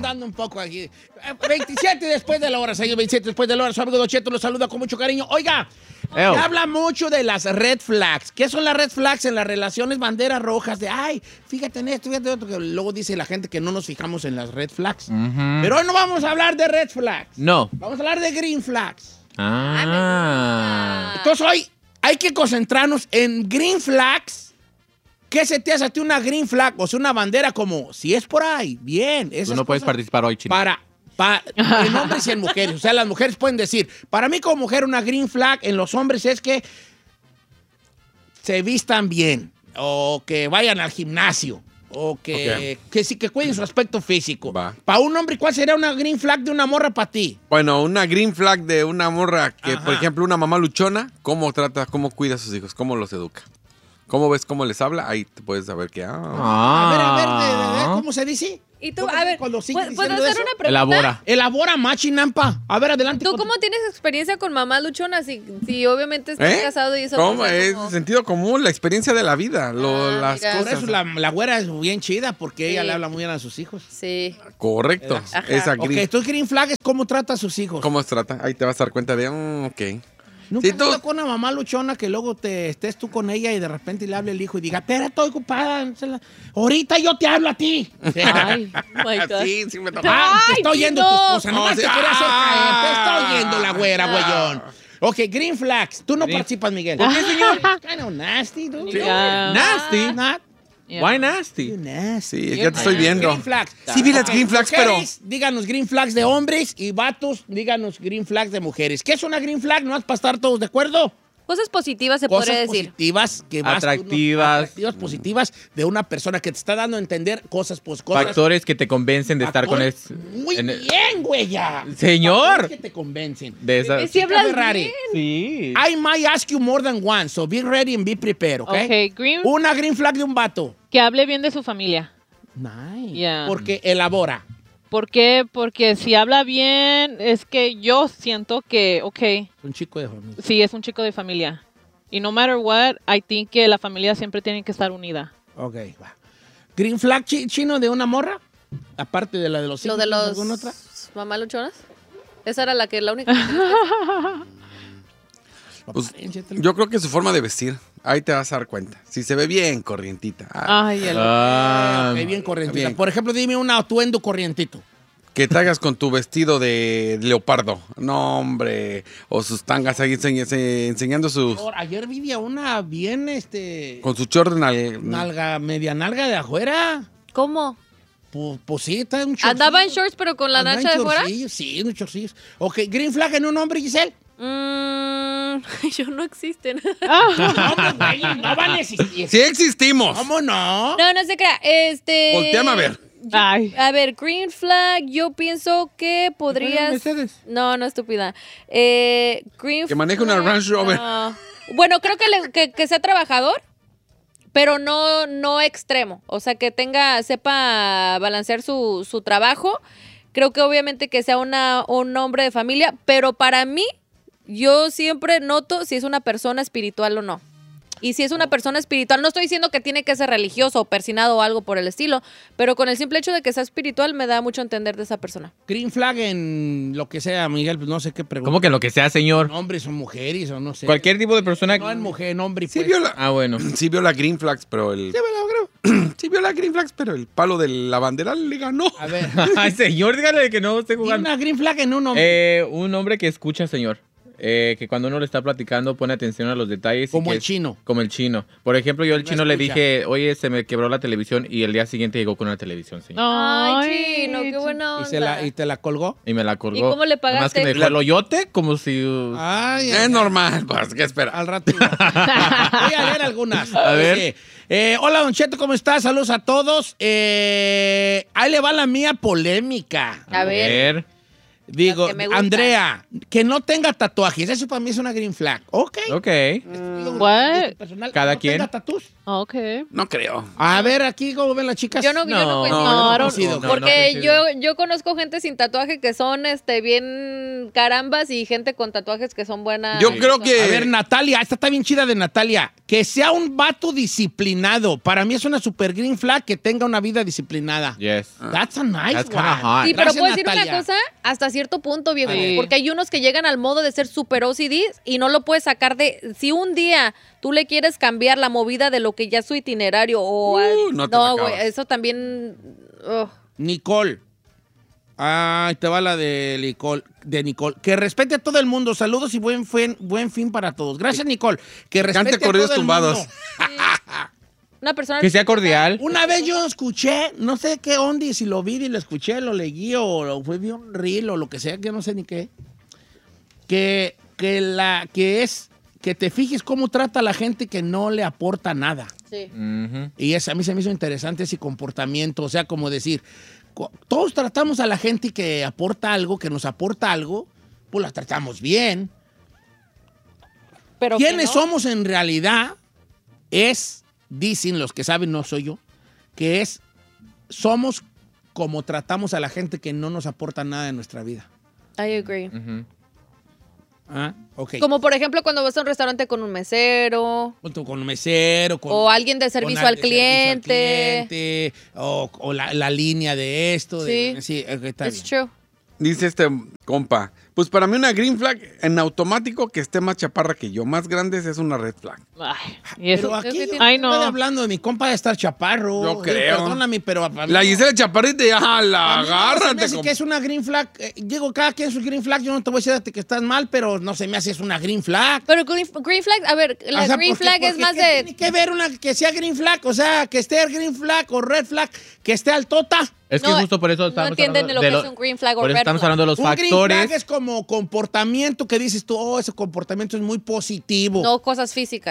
dando un poco aquí. 27 después de la hora, señor, 27 después de la hora. Su amigo Don Cheto los saluda con mucho cariño. Oiga, se habla mucho de las red flags. ¿Qué son las red flags en las relaciones? Banderas rojas de, ay, fíjate en esto, fíjate en otro. Que luego dice la gente que no nos fijamos en las red flags. Pero hoy no vamos a hablar de red flags. No. Vamos a hablar de green flags. Ah. Entonces hoy hay que concentrarnos en green flags. ¿Qué se te hace a ti una green flag? O sea, una bandera como, si es por ahí, bien. Tú no puedes participar hoy, Chino. En hombres y en mujeres. O sea, las mujeres pueden decir, para mí como mujer una green flag en los hombres es que se vistan bien, o que vayan al gimnasio, o que cuiden su aspecto físico. Para un hombre, ¿cuál sería una green flag de una morra para ti? Bueno, una green flag de una morra que, por ejemplo, una mamá luchona, ¿cómo trata, cómo cuida a sus hijos? ¿Cómo los educa? ¿Cómo ves cómo les habla? Ahí te puedes saber que... A ver, ¿cómo se dice? Y tú, a ver, ¿puedo hacer una pregunta? Elabora, machinampa. A ver, adelante. ¿Tú cómo tienes experiencia con mamá luchona? Si obviamente estás casado y eso... ¿Cómo? Es sentido común, la experiencia de la vida, las cosas. Por eso la güera es bien chida, porque ella le habla muy bien a sus hijos. Sí. Correcto. Esa green. Ok, tu green flag es cómo trata a sus hijos. ¿Cómo trata? Ahí te vas a dar cuenta de, ok. ¿Nunca te tocó una mamá luchona que luego estés tú con ella y de repente le hable el hijo y diga, espera, estoy ocupada, ahorita yo te hablo a ti? Ay, my God. Sí, me tocó. Te está oyendo tu esposa, nomás te quería hacer caer, te está oyendo la güera, güeyón. Ok, green flags. Tú no participas, Miguel. ¿Por qué, señor? Kind of nasty, dude. Sí. ¿Nasty? Not. Why nasty? You nasty. Sí, ya te estoy viendo. Green flags. Sí, vi las green flags, Mujeres, díganos green flags de hombres y vatos, díganos green flags de mujeres. ¿Qué es una green flag? ¿No vas para estar todos de acuerdo? Cosas positivas se podría decir. Positivas, que vas atractivas, positivas de una persona que te está dando a entender cosas. Factores que te convencen de estar con él. Muy bien, güey, ya. Señor. Factores que te convencen. De esas. Si hablas Ferrari. bien. Sí. I might ask you more than once, so be ready and be prepared, ¿ok? Ok, green, Una green flag de un vato. que hable bien de su familia. Nice. Yeah. Porque elabora. ¿Por qué? Porque si habla bien, es que yo siento que, Es un chico de familia. sí, es un chico de familia. Y no matter what, I think que la familia siempre tiene que estar unida. Ok, va. Green flag chino de una morra. Aparte de la de los hijos. ¿Lo de los ¿Alguna otra? mamá luchonas? Esa era la única. Pues, yo creo que su forma de vestir, ahí te vas a dar cuenta. Si se ve bien corrientita. Ay, Ok, bien corrientita. Por ejemplo, dime un atuendo corrientito. Que traigas con tu vestido de leopardo. No, hombre. O sus tangas ahí enseñando sus... Ayer vi a una bien, Con su short media nalga de afuera. ¿Cómo? Pues sí, está un shortcillo. ¿Andaba en shorts pero con la Andaba nacha en de fuera? shortcillos, sí, unos shortcillos. Ok, green flag en un hombre, Giselle. Yo no existen. No, güey, no van a existir. ¡Sí existimos! ¿Cómo no? No se crea. Volteame a ver. Ay. A ver, green flag, yo pienso que podrías... Mercedes. No, estúpida. Green Que maneje una Range Rover. Bueno, creo que sea trabajador, pero no extremo. O sea, que sepa balancear su trabajo. Creo que obviamente que sea un hombre de familia, pero para mí, yo siempre noto si es una persona espiritual o no. Y si es una persona espiritual, no estoy diciendo que tiene que ser religioso o persinado o algo por el estilo, pero con el simple hecho de que sea espiritual me da mucho a entender de esa persona. Green flag en lo que sea, Miguel, pues no sé qué pregunta. ¿Cómo que lo que sea, señor? Hombres o mujeres o no sé. Cualquier tipo de persona. No en mujer, en hombre. Sí pues. vio la... Ah, bueno. Sí vio la green flags, pero el... Sí vio la green flags, pero el palo de la bandera le ganó. A ver. Ay, señor, dígale que no esté Dime jugando. una green flag en un hombre. Un hombre que escucha, señor. Que cuando uno le está platicando pone atención a los detalles. Como el chino. Como el chino. Por ejemplo, yo al No chino le escucha. dije, oye, se me quebró la televisión y el día siguiente llegó con una televisión, señor. Ay, chino, qué buena onda. ¿Y te la colgó? Y me la colgó. ¿Y cómo le pagaste? Más que me dejó el hoyote, como si... Ay, Es normal, pues, ¿qué espera? Al rato. Voy a leer algunas. A ver. Hola, Don Cheto, ¿cómo estás? Saludos a todos. Ahí le va la mía polémica. A ver. Digo, Las que me gustan. Andrea, que no tenga tatuajes. Eso para mí es una green flag. Ok. Ok. What? Personal, Cada no quien. tenga tatús. Okay. No creo. A ver, aquí, ¿cómo ven las chicas? Yo no coincido. No, I don't- coincido. no, Porque coincido. yo conozco gente sin tatuaje que son bien carambas y gente con tatuajes que son buenas. Yo creo que... A ver, Natalia, esta está bien chida de Natalia. Que sea un vato disciplinado. Para mí es una super green flag que tenga una vida disciplinada. Yes. That's a nice That's one. kinda hot. Sí, pero Gracias, puedo decir Natalia. una cosa hasta cierto punto, viejo. Sí. Porque hay unos que llegan al modo de ser super OCD y no lo puedes sacar de... Si un día tú le quieres cambiar la movida de lo que ya es su itinerario o... no te la güey, acabas. eso también... Nicole. Ahí te va la de Nicole. Que respete a todo el mundo. Saludos y buen fin para todos. Gracias, Nicole. Que respete Cante a corridos todo el tumbados. mundo. Una persona... Que sea cordial. Una vez yo escuché, no sé qué onda, y si lo vi y lo escuché, lo leí o vi un reel o lo que sea, que no sé ni qué. Que te fijes cómo trata a la gente que no le aporta nada. Sí. Ujú. Y a mí se me hizo interesante ese comportamiento. O sea, como decir, todos tratamos a la gente que aporta algo, que nos aporta algo, pues la tratamos bien. Pero que ¿Quiénes no. somos en realidad? Dicen los que saben, no soy yo, somos como tratamos a la gente que no nos aporta nada en nuestra vida. I agree. Ujú. Ah, ok. Como por ejemplo cuando vas a un restaurante con un mesero Con un mesero, o alguien de servicio al cliente. cliente, o la línea de esto. Sí. Sí, está It's bien. true. Dice este compa, pues para mí una green flag en automático que esté más chaparra que yo, más grande es una red flag. Ay, y eso. Pero aquí yo Ay, estoy no. hablando de mi compa de estar chaparro. Yo creo. Perdóname, pero a mí La no. Gisela Chaparrita, la A mí no, se me agárrate. hace que es una green flag. Digo, cada quien su green flag. Yo no te voy a decir que estás mal, pero no se me hace es una green flag. Pero green flag, a ver, la O sea, green flag es más ¿qué de... tiene que ver una que sea green flag? O sea, que esté green flag o red flag, que esté altota. Es que No, justo por eso no estamos entienden hablando lo que de es un green flag o por eso red estamos flag. hablando de los Un green factores. flag es como comportamiento que dices tú, ese comportamiento es muy positivo. No cosas físicas.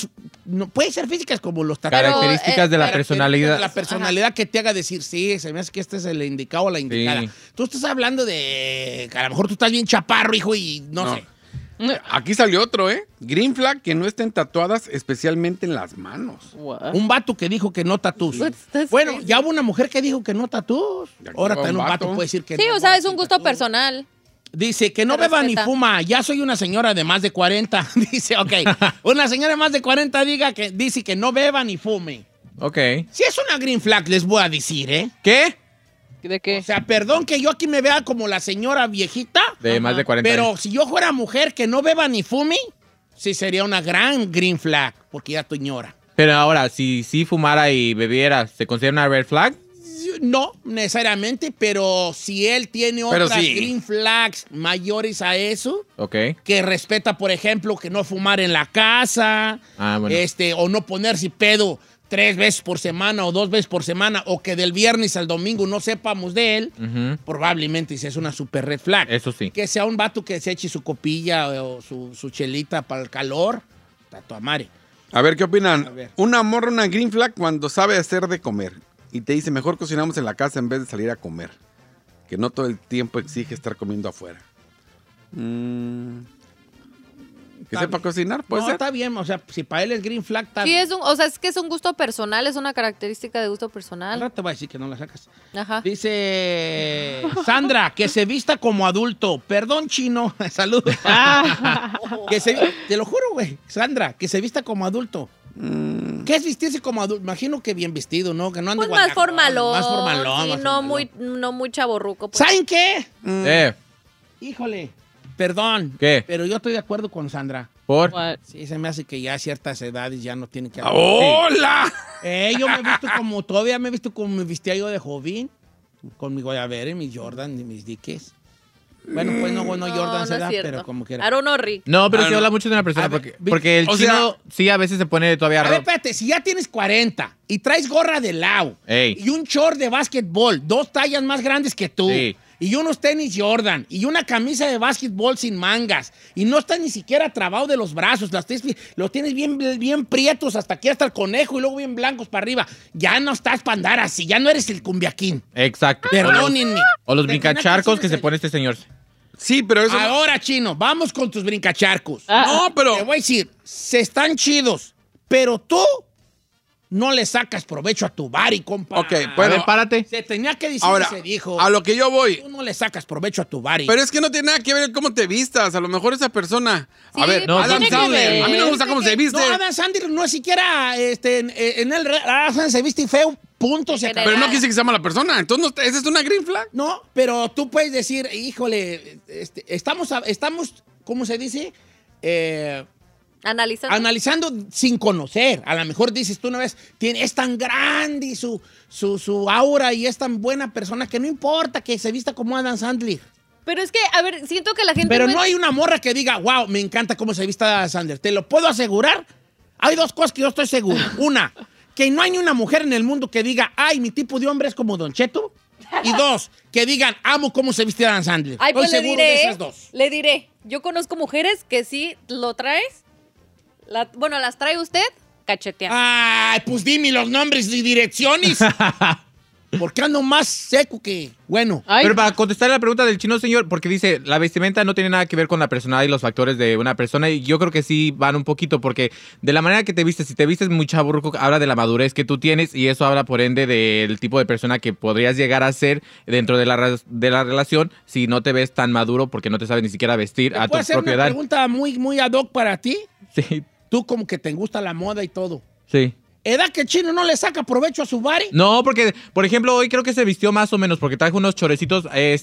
No puede ser físicas como los tatuajes. Características de la personalidad. La personalidad que te haga decir, sí, se me hace que este es el indicado o la indicada. Sí. Tú estás hablando de que a lo mejor tú estás bien chaparro, hijo, y no sé. Aquí salió otro, ¿eh? Green flag que no estén tatuadas, especialmente en las manos. What? Un vato que dijo que no tatús. That's Bueno, crazy. ya hubo una mujer que dijo que no tatús. Ya Ahora que también va un un vato vato. puede decir que Sí, no. o sea, es un sin gusto tatú. personal. Dice que no Se beba respeta. ni fuma. Ya soy una señora de más de 40. Dice, ok. Una señora de más de 40 dice que no beba ni fume. Ok. Si es una green flag, les voy a decir, ¿eh? ¿Qué? ¿De qué? O sea, perdón que yo aquí me vea como la señora viejita, De más de 40 pero años. si yo fuera mujer que no beba ni fume, sí sería una gran green flag, porque ya estoy ñora. Pero ahora, si fumara y bebiera, ¿se considera una red flag? No necesariamente, pero si él tiene Pero otras sí. green flags mayores a eso, Ok. que respeta, por ejemplo, que no fumar en la casa, Ah, bueno. o no ponerse pedo 3 veces por semana o 2 veces por semana, o que del viernes al domingo no sepamos de él, Ujú. probablemente sí es una super red flag. Eso sí. Que sea un vato que se eche su copilla o su chelita para el calor, está toda madre. A ver, ¿qué A opinan? ver. Una morra, una green flag cuando sabe hacer de comer y te dice, mejor cocinamos en la casa en vez de salir a comer. Que no todo el tiempo exige estar comiendo afuera. Que Está sepa bien. cocinar, puede No, ser. está bien, o sea, si para él es green flag, está Sí, bien. es que es un gusto personal, es una característica de gusto Al personal. rato te voy a decir que no la sacas. Ajá. Dice Sandra, que se vista como adulto. Perdón, chino. Saludos. Te lo juro, güey. Sandra, que se vista como adulto. ¿Qué es vestirse como adulto? Imagino que bien vestido, ¿no? Que no ande Pues más guandajón, formalón. Más formalón. Sí, más no formalón. muy chaborruco. Pues. ¿Saben qué? Híjole. Perdón. ¿Qué? Pero yo estoy de acuerdo con Sandra. ¿Por? What? Sí, se me hace que ya a ciertas edades ya no tienen que... ¡Hola! Yo me he visto como... Todavía me he visto como me vestía yo de joven. Con mi guayabera y mis Jordan y mis diques. Bueno, pues no Jordan no se es da, cierto. pero como quiera. I don't know, Rick. No, pero Ah, sí no. habla mucho de una persona A ver, porque el o chino sea- sí a veces se pone todavía A ver, rojo. espérate, si ya tienes 40 y traes gorra de lao Ey. y un short de básquetbol, 2 tallas más grandes que tú, Sí. y unos tenis Jordan y una camisa de básquetbol sin mangas y no estás ni siquiera trabado de los brazos, los tienes bien prietos hasta aquí, hasta el conejo y luego bien blancos para arriba, ya no estás para andar así, ya no eres el cumbiaquín. Exacto. Perdónenme. O los Te brincacharcos tenía que se decir pone este señor. Sí, pero eso... Ahora, Chino, vamos con tus brincacharcos. No, pero... Te voy a decir, se están chidos, pero tú no le sacas provecho a tu body, compa. Ok, A bueno, ver, párate. Se tenía que decir ahora, y se dijo. a lo que yo voy... Tú no le sacas provecho a tu body. Pero es que no tiene nada que ver cómo te vistas. A lo mejor esa persona... Sí, a ver, no, Adam tiene que Sandler. ver. A mí no me gusta cómo se viste. No, Adam Sandler no es siquiera en el Adam Sandler se viste feo, punto. Se En acabó. Pero no quise que se llama la persona. Entonces, no, ¿esa es una green flag? No, pero tú puedes decir, híjole, estamos, ¿cómo se dice? Analizando. Analizando sin conocer. A lo mejor dices tú una vez, es tan grande y su aura y es tan buena persona que no importa que se vista como Adam Sandler. Pero es que, a ver, siento que la gente... Pero no hay una morra que diga, wow, me encanta cómo se viste Adam Sandler. ¿Te lo puedo asegurar? Hay dos cosas que yo estoy seguro. Una, que no hay ni una mujer en el mundo que diga, ay, mi tipo de hombre es como Don Cheto. Y dos, que digan, amo cómo se viste Adam Sandler. Ay, pues estoy le seguro diré, de esas dos. le diré. Yo conozco mujeres que sí lo traes. Bueno, las trae usted, cachetea. Ay, pues dime los nombres y direcciones. Porque ando más seco que... Bueno. Ay, Pero para contestar la pregunta del chino, señor, porque dice, la vestimenta no tiene nada que ver con la personalidad y los factores de una persona, y yo creo que sí van un poquito, porque de la manera que te vistes, si te vistes muy chaburruco, habla de la madurez que tú tienes, y eso habla, por ende, del tipo de persona que podrías llegar a ser dentro de la relación si no te ves tan maduro, porque no te sabes ni siquiera vestir a tu ¿Puedo hacer propia una edad. pregunta muy ad hoc para ti? Sí, Tú como que te gusta la moda y todo. sí. ¿Edad que el chino no le saca provecho a su body? No, porque, por ejemplo, hoy creo que se vistió más o menos, porque trajo unos chorecitos,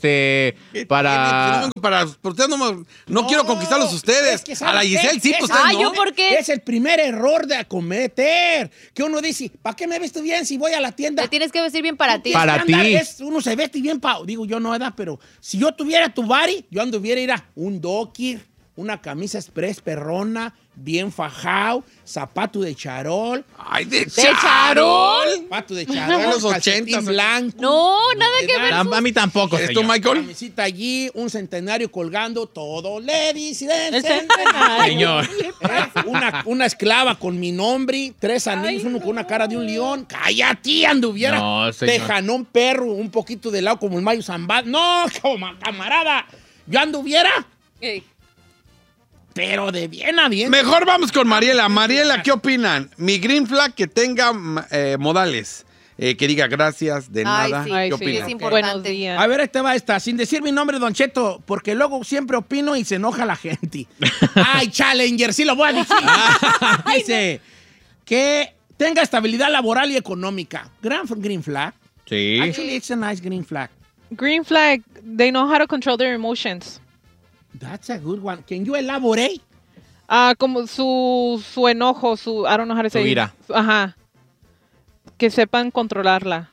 para... Ustedes no quiero conquistarlos ustedes. Es que, a ¿sabes la qué? Giselle sí, pues Esa- ustedes Ay, no. ¿yo por qué? Es el primer error de acometer. Que uno dice, ¿para qué me visto bien si voy a la tienda? Te tienes que vestir bien para ti. Para Estándar ti. uno se veste bien, digo yo no, ¿verdad? Pero si yo tuviera tu body, yo anduviera, un docker, una camisa express perrona, bien fajado, zapato de charol. Ay, de charol? Zapato de charol, En los calcetín 80s. blanco. No, nada que ver. A mí tampoco, ¿Eres tú, señor. Michael? Camisita allí, un centenario colgando, todo le dice del El centenario. Señor. Una esclava con mi nombre, 3 anillos, uno con una cara de un león. Cállate, anduviera. No, señor. Tejanón perro, un poquito de lado como el Mayo Zambada. No, como camarada. Yo anduviera, Ey. pero de bien a bien. Mejor vamos con Mariela. Mariela, ¿qué opinan? Mi green flag que tenga modales. Que diga gracias, de Ay, nada. sí. Ay, ¿Qué sí. opinan? Es importante. Buenos días. A ver, ahí te va esta. Sin decir mi nombre, Don Cheto, porque luego siempre opino y se enoja la gente. Ay, Challenger, sí lo voy a decir. Dice que tenga estabilidad laboral y económica. Green flag. Sí. Actually, it's a nice green flag. Green flag, they know how to control their emotions. That's a good one. Can you elaborate? Como su enojo, I don't know how to Su say. ira. Ajá. Que sepan controlarla.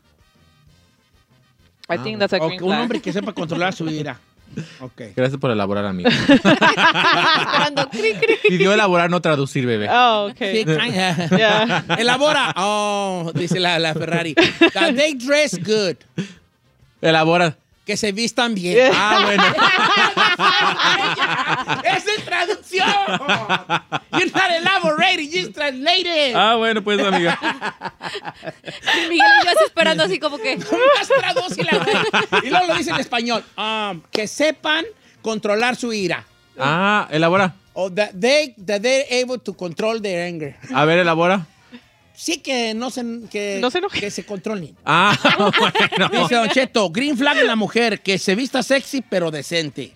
I think that's a Ok, green un flag. hombre que sepa controlar su ira. Ok. Gracias por elaborar, amigo. Esperando. Cri, cri. Pidió elaborar, no traducir, bebé. Oh, Sí, okay. kinda. Yeah. Elabora. Oh, dice la Ferrari. That they dress good. Elabora. Que se vistan bien. Ah, bueno. ¡Esa es traducción! You're not elaborating, you just translated. Ah, bueno, pues, amiga. Miguel y yo así esperando así como que... Nomás tradúcela, güey. Y luego lo dice en español. Que sepan controlar su ira. Ah, elabora. O that they're able to control their anger. A ver, elabora. Sí, que no se enoje. que se controlen. Ah, bueno. Dice Don Cheto, green flag en la mujer, que se vista sexy pero decente.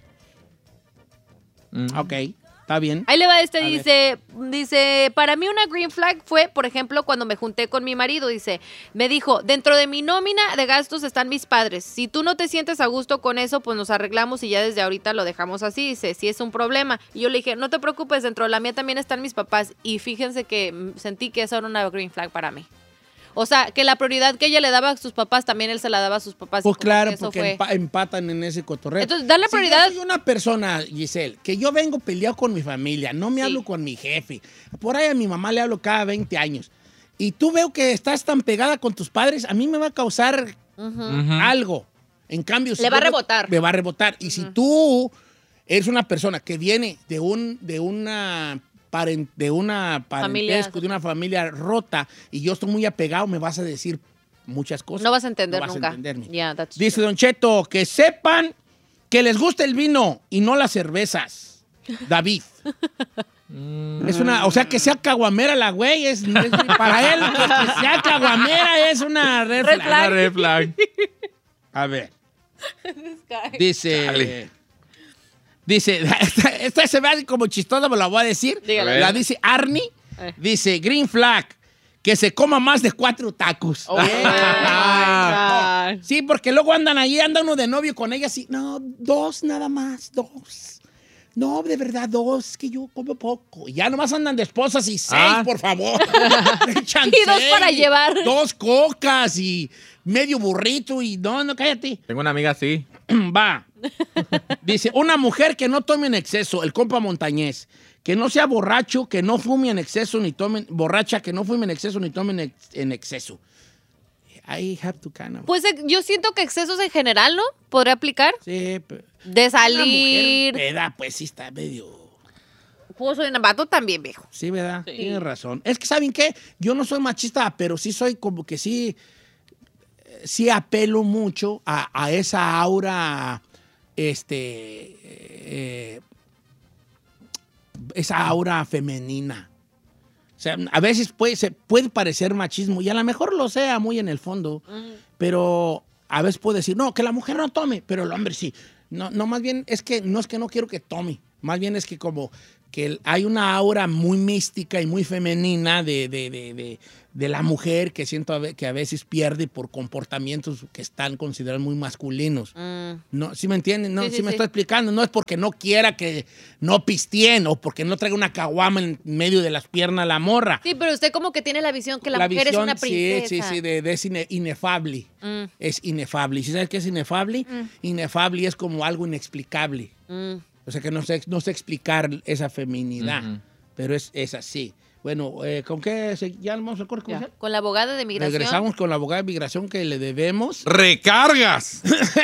Ok, está bien. Ahí le va este, A dice, para mí una green flag fue, por ejemplo, cuando me junté con mi marido, dice, me dijo, dentro de mi nómina de gastos están mis padres. Si tú no te sientes a gusto con eso, pues nos arreglamos y ya desde ahorita lo dejamos así. Dice, si es un problema. Y yo le dije, no te preocupes, dentro de la mía también están mis papás. Y fíjense que sentí que eso era una green flag para mí. O sea, que la prioridad que ella le daba a sus papás, también él se la daba a sus papás. Pues y como claro, que eso porque fue... empatan en ese cotorreo. Entonces, darle Si prioridad- yo soy una persona, Giselle, que yo vengo peleado con mi familia, no me Sí. hablo con mi jefe. Por ahí a mi mamá le hablo cada 20 años. Y tú veo que estás tan pegada con tus padres, a mí me va a causar Ujú. Ujú. algo. En cambio, Le va a rebotar. Me va a rebotar. Y si tú eres una persona que viene de una parentesco, de una familia rota, y yo estoy muy apegado, me vas a decir muchas cosas. No vas a entender No vas a nunca. entenderme. Yeah, that's Dice true. Don Cheto, que sepan que les gusta el vino y no las cervezas. David. Es una, o sea, que sea caguamera la güey, para él, que sea caguamera es una red flag. Una red flag. A ver. Dice, esta se ve como chistosa, me la voy a decir. Dígala. La dice Arnie. Dice, green flag, que se coma más de 4 tacos. Oh, my God. Sí, porque luego anda uno de novio con ella así. No, 2 nada más, 2. No, de verdad, 2, es que yo como poco. Y ya nomás andan de esposas y 6, por favor. Echan Y 2 seis, para llevar. 2 cocas y medio burrito y no, cállate. Tengo una amiga así. Va. Dice, una mujer que no tome en exceso, el compa montañés, que no sea borracho, que no fume en exceso, ni tome, borracha, que no fume en exceso, ni tome en exceso. I have to kind of... Pues yo siento que excesos en general, ¿no? ¿Podría aplicar? Sí, pero... De salir. Una mujer peda, pues sí está medio... Pues en vato también, viejo. Sí, ¿verdad? Tienes razón. Es que, ¿saben qué? Yo no soy machista, pero sí soy como que sí apelo mucho a esa aura, esa aura femenina. O sea, a veces puede parecer machismo, y a lo mejor lo sea muy en el fondo, pero a veces puede decir, no, que la mujer no tome, pero el hombre sí. No, más bien es que no quiero que tome, más bien es que como que hay una aura muy mística y muy femenina de la mujer que siento que a veces pierde por comportamientos que están considerados muy masculinos. No, ¿sí me entienden? No, Sí, sí me estoy explicando. No es porque no quiera que no pisteen o porque no traiga una caguama en medio de las piernas la morra. Sí, pero usted como que tiene la visión que la mujer es una princesa. Sí, es inefable. Es inefable. ¿Y si sabes qué es inefable? Inefable es como algo inexplicable. O sea que no sé explicar esa feminidad, pero es así. Bueno, ¿con qué? ¿Ya vamos al corte comercial? Con la abogada de migración. Regresamos con la abogada de migración que le debemos. ¡Recargas!